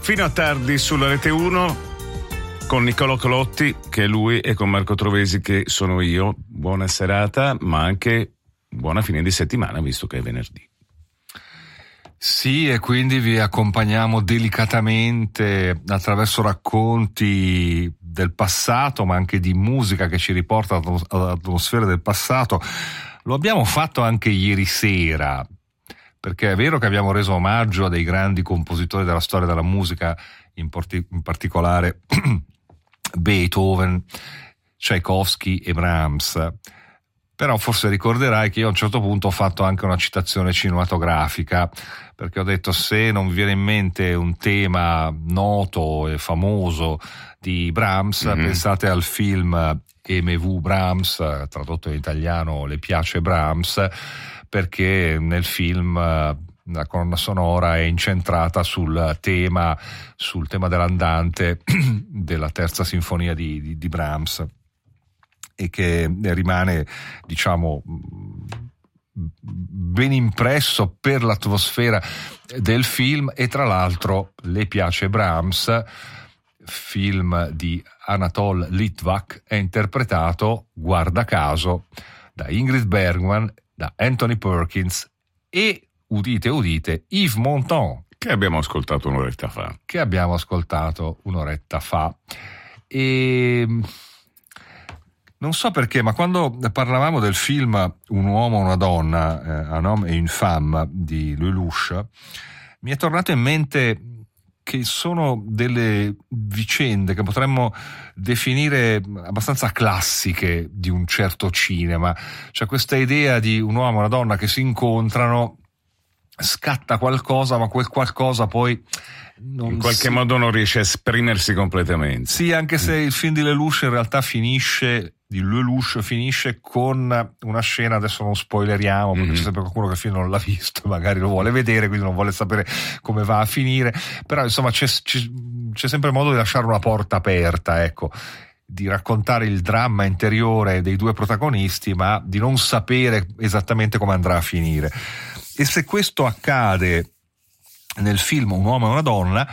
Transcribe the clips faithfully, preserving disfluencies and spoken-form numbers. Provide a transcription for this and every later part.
Fino a tardi sulla Rete uno con Niccolò Colotti, che è lui, e con Marco Trovesi, che sono io. Buona serata, ma anche buona fine di settimana, visto che è venerdì. Sì, e quindi vi accompagniamo delicatamente attraverso racconti del passato, ma anche di musica che ci riporta all'atmosfera del passato. Lo abbiamo fatto anche ieri sera, perché è vero che abbiamo reso omaggio a dei grandi compositori della storia della musica, in, porti- in particolare Beethoven, Tchaikovsky e Brahms. Però forse ricorderai che io a un certo punto ho fatto anche una citazione cinematografica, perché ho detto: se non vi viene in mente un tema noto e famoso di Brahms, mm-hmm. pensate al film Aimez-vous Brahms, tradotto in italiano Le piace Brahms, perché nel film la colonna sonora è incentrata sul tema, sul tema dell'andante della terza sinfonia di, di, di Brahms, e che rimane, diciamo, ben impresso per l'atmosfera del film. E tra l'altro Le piace Brahms, film di Anatol Litvak, è interpretato, guarda caso, da Ingrid Bergman, da Anthony Perkins e, udite udite, Yves Montand, che abbiamo ascoltato un'oretta fa. Che abbiamo ascoltato un'oretta fa. E non so perché, ma quando parlavamo del film Un uomo, una donna, eh, Un homme et une femme di Lelouch, mi è tornato in mente che sono delle vicende che potremmo definire abbastanza classiche di un certo cinema. Cioè questa idea di un uomo e una donna che si incontrano, scatta qualcosa, ma quel qualcosa poi non in qualche si... modo non riesce a esprimersi completamente. Sì, anche se il film di Lelouch in realtà finisce di Lelouch finisce con una scena, adesso non spoileriamo perché mm-hmm. c'è sempre qualcuno che il film non l'ha visto, magari lo vuole vedere, quindi non vuole sapere come va a finire, però insomma c'è, c'è, c'è sempre modo di lasciare una porta aperta, ecco, di raccontare il dramma interiore dei due protagonisti, ma di non sapere esattamente come andrà a finire. E se questo accade nel film Un uomo e una donna,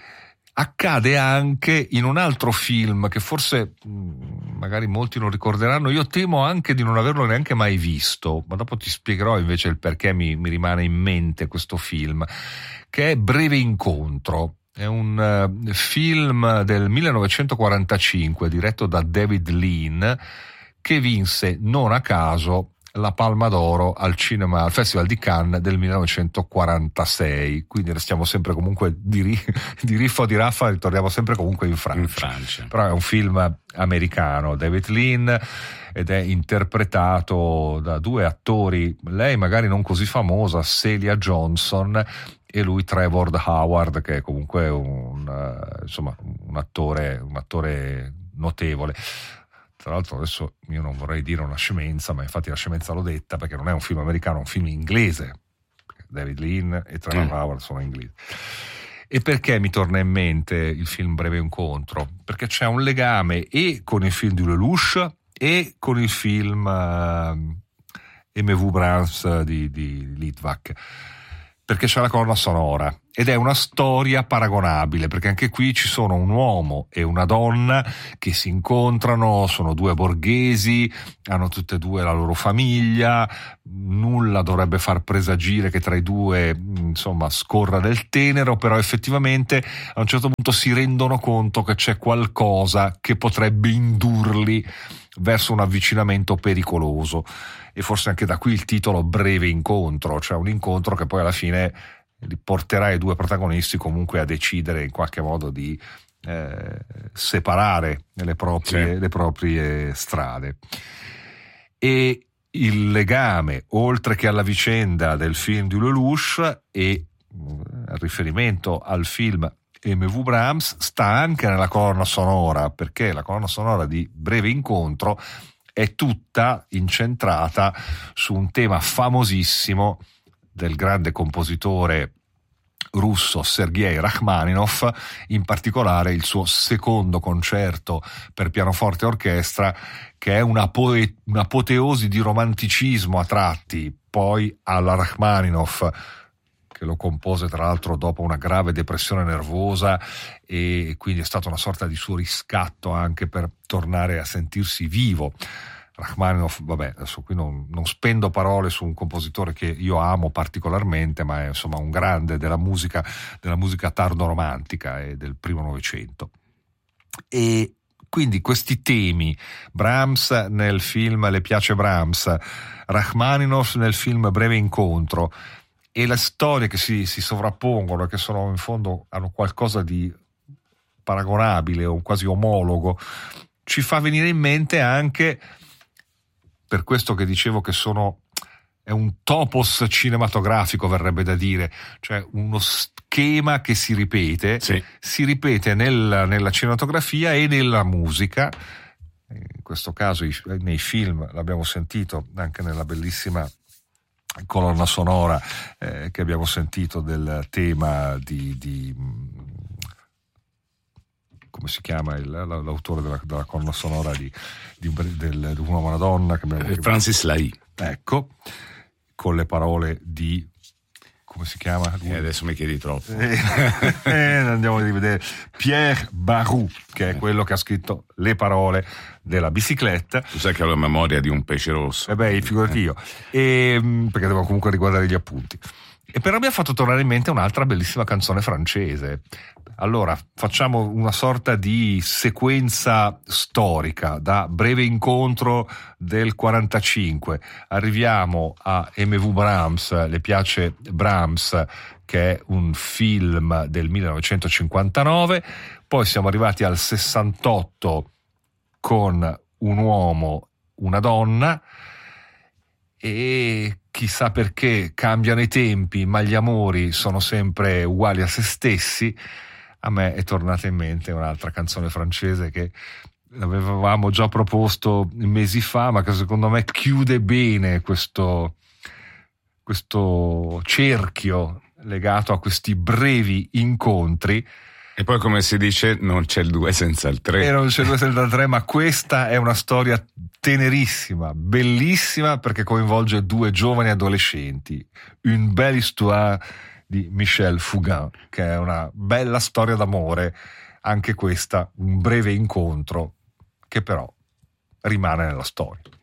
accade anche in un altro film che forse magari molti non ricorderanno. Io temo anche di non averlo neanche mai visto, ma dopo ti spiegherò invece il perché mi, mi rimane in mente questo film, che è Breve incontro. È un uh, film del millenovecentoquarantacinque diretto da David Lean, che vinse non a caso la Palma d'Oro al cinema, al Festival di Cannes del millenovecentoquarantasei, quindi restiamo sempre comunque di, ri, di riffa o di raffa, ritorniamo sempre comunque in Francia. in Francia. Però è un film americano, David Lean, ed è interpretato da due attori, lei magari non così famosa, Celia Johnson, e lui Trevor Howard, che è comunque un, uh, insomma, un attore, un attore notevole. Tra l'altro adesso io non vorrei dire una scemenza, ma infatti la scemenza l'ho detta, perché non è un film americano, è un film inglese. David Lean e Trevor mm. Howard sono inglesi. E perché mi torna in mente il film Breve incontro? Perché c'è un legame e con il film di Lelouch e con il film uh, Aimez-vous Brahms di, di Litvak, perché c'è la colonna sonora ed è una storia paragonabile, perché anche qui ci sono un uomo e una donna che si incontrano, sono due borghesi, hanno tutte e due la loro famiglia, nulla dovrebbe far presagire che tra i due insomma scorra del tenero, però effettivamente a un certo punto si rendono conto che c'è qualcosa che potrebbe indurli verso un avvicinamento pericoloso, e forse anche da qui il titolo Breve incontro, cioè un incontro che poi alla fine li porterà i due protagonisti comunque a decidere in qualche modo di eh, separare le proprie, sì. le proprie strade. E il legame, oltre che alla vicenda del film di Lelouch e il riferimento al film Aimez-vous Brahms, sta anche nella colonna sonora, perché la colonna sonora di Breve incontro è tutta incentrata su un tema famosissimo del grande compositore russo Sergei Rachmaninov, in particolare il suo secondo concerto per pianoforte e orchestra, che è una poe- un'apoteosi di romanticismo a tratti, poi alla Rachmaninov, che lo compose tra l'altro dopo una grave depressione nervosa, e quindi è stata una sorta di suo riscatto anche per tornare a sentirsi vivo. Rachmaninoff, vabbè, adesso qui non, non spendo parole su un compositore che io amo particolarmente, ma è insomma un grande della musica, della musica tardo-romantica e del primo Novecento. E quindi questi temi, Brahms nel film Le piace Brahms, Rachmaninoff nel film Breve incontro, e le storie che si, si sovrappongono, che sono in fondo, hanno qualcosa di paragonabile o quasi omologo, ci fa venire in mente anche, per questo che dicevo che sono, è un topos cinematografico, verrebbe da dire, cioè uno schema che si ripete, sì. si ripete nel, nella cinematografia e nella musica. In questo caso nei film, l'abbiamo sentito anche nella bellissima colonna sonora eh, che abbiamo sentito del tema di, di come si chiama il, l'autore della, della colonna sonora di, di, un, del, di Un uomo e una donna, che abbiamo, Francis Lai, ecco, con le parole di, come si chiama? E adesso mi chiedi troppo. Eh, andiamo a rivedere Pierre Baroux, che è quello che ha scritto le parole della bicicletta. Tu sai che ho la memoria di un pesce rosso. Eh beh, figurati io. E, perché devo comunque riguardare gli appunti. E però mi ha fatto tornare in mente un'altra bellissima canzone francese. Allora, facciamo una sorta di sequenza storica da Breve incontro del quarantacinque. Arriviamo a M V Brahms, Le piace Brahms, che è un film del millenovecentocinquantanove. Poi siamo arrivati al sessantotto con Un uomo, una donna, e chissà perché cambiano i tempi, ma gli amori sono sempre uguali a se stessi. A me è tornata in mente un'altra canzone francese che avevamo già proposto mesi fa, ma che secondo me chiude bene questo, questo cerchio legato a questi brevi incontri. E poi, come si dice, non c'è il due senza il tre. E non c'è il due senza il tre, ma questa è una storia tenerissima, bellissima, perché coinvolge due giovani adolescenti. Une belle histoire di Michel Fugain, che è una bella storia d'amore, anche questa, un breve incontro che però rimane nella storia.